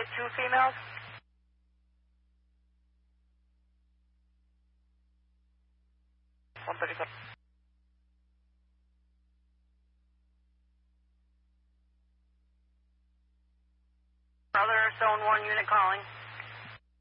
2 females. One 35. Other zone 1 unit calling.